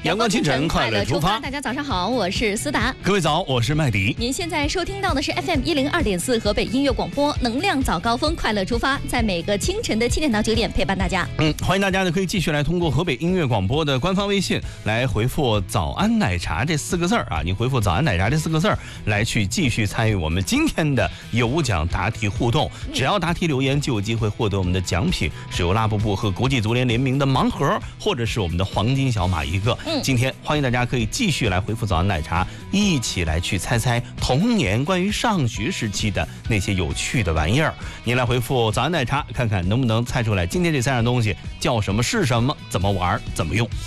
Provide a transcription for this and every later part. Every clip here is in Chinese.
阳光清晨，快乐出发。 大家早上好，我是思达。 各位早，我是麦迪。 您现在收听到的是 FM 102.4河北音乐广播，能量早高峰，快乐出发，在每个清晨的7点到9点陪伴大家。 欢迎大家呢可以继续来通过河北音乐广播的官方微信来回复早安奶茶这4个字啊，你回复早安奶茶这4个字来去继续参与我们今天的有奖答题互动。只要答题留言就有机会获得我们的奖品，是由拉布布和国际足联联名的盲盒，或者是我们的黄金小马1个。今天欢迎大家可以继续来回复早安奶茶，一起来去猜猜童年关于上学时期的那些有趣的玩意儿。您来回复早安奶茶，看看能不能猜出来今天这3样东西叫什么、是什么、怎么玩、怎么用。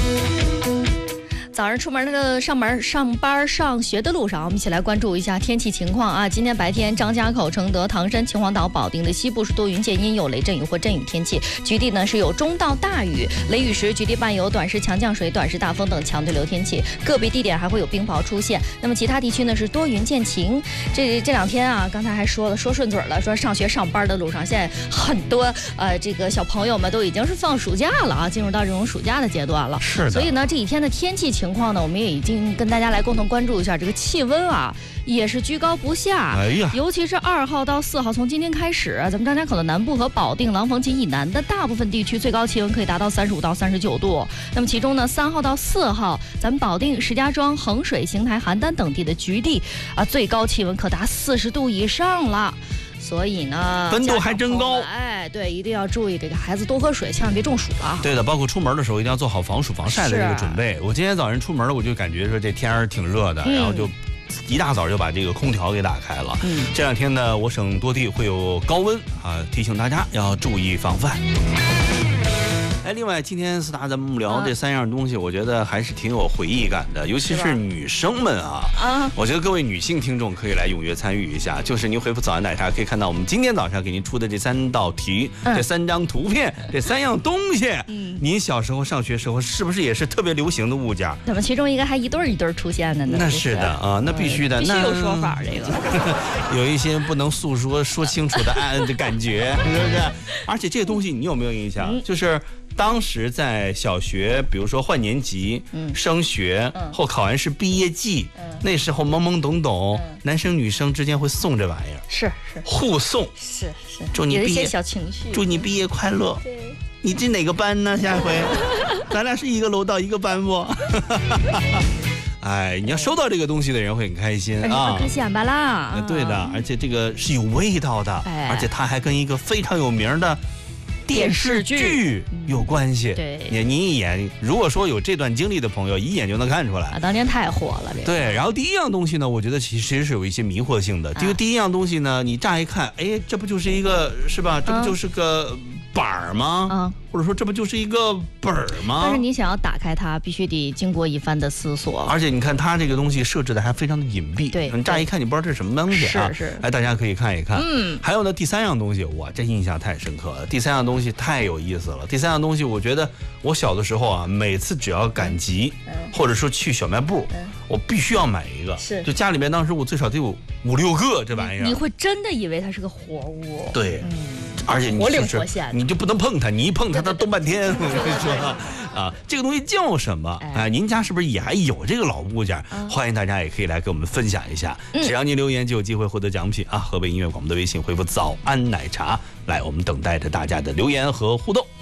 早上出门的上班、上学的路上，我们一起来关注一下天气情况啊。今天白天，张家口、承德、唐山、秦皇岛、保定的西部是多云见阴，有雷阵雨或阵雨天气，局地呢是有中到大雨，雷雨时局地伴有短时强降水、短时大风等强对流天气，个别地点还会有冰雹出现。那么其他地区呢是多云见晴。这2天啊，刚才还说顺嘴了，说上学上班的路上，现在很多这个小朋友们都已经是放暑假了啊，进入到这种暑假的阶段了。 是的。 所以呢，这几天的天气情况呢，我们也已经跟大家来共同关注一下，这个气温啊也是居高不下。 哎呀， 尤其是2号到4号，从今天开始，咱们张家口的南部和保定、廊坊及以南的大部分地区最高气温可以达到35到39度。那么其中呢，3号到4号，咱们保定、石家庄、衡水、邢台、邯郸等地的局地啊，最高气温可达40度以上了。所以呢， 温度还真高。 哎，对，一定要注意，这个孩子多喝水，千万别中暑了。 对的，包括出门的时候一定要做好防暑防晒的这个准备。我今天早上出门了，我就感觉说这天儿挺热的，然后就一大早就把这个空调给打开了。这2天呢，我省多地会有高温啊，提醒大家要注意防范。另外今天思达咱们聊这3样东西，我觉得还是挺有回忆感的，尤其是女生们啊。我觉得各位女性听众可以来踊跃参与一下，就是您回复早安奶茶可以看到我们今天早上给您出的这3道题，这3张图片，这3样东西，您小时候上学时候是不是也是特别流行的物件？ 怎么其中一个还一对一对出现的呢？ 那是的啊，那必须的， 必须有说法这个。 有一些不能诉说清楚的感觉，是不是？而且这个东西你有没有印象？就是当时在小学，比如说换年级、升学或考完试毕业季，那时候懵懵懂懂，男生女生之间会送这玩意儿， 是互送， 是祝你毕业， 小情绪， 祝你毕业快乐。对，你这哪个班呢？下回咱俩是一个楼道一个班不？哎，你要收到这个东西的人会很开心啊！ 可显摆啦， 对的，而且这个是有味道的，而且它还跟一个非常有名的电视剧有关系。 对， 你一眼，如果说有这段经历的朋友，一眼就能看出来。 当年太火了，这个。 对，然后第一样东西呢，我觉得其实是有一些迷惑性的。这个第一样东西呢，你乍一看，哎，这不就是一个是吧？这不就是个板儿吗？或者说这不就是一个本儿吗？ 但是你想要打开它，必须得经过一番的思索。 而且你看它这个东西设置的还非常的隐蔽， 对， 你乍一看你不知道这是什么东西啊。 是。 大家可以看一看。还有呢，第3样东西，哇，这印象太深刻了。第3样东西太有意思了。第3样东西，我觉得我小的时候啊，每次只要赶集，或者说去小卖部，我必须要买一个。就家里面当时我最少得有5、6个这玩意儿。 你会真的以为它是个活物？ 对。而且活灵活现， 你就不能碰它，你一碰它，它动半天。我跟你说啊，这个东西叫什么？您家是不是也还有这个老物件？欢迎大家也可以来跟我们分享一下。只要您留言就有机会获得奖品啊！河北音乐广播的微信回复早安奶茶，来，我们等待着大家的留言和互动。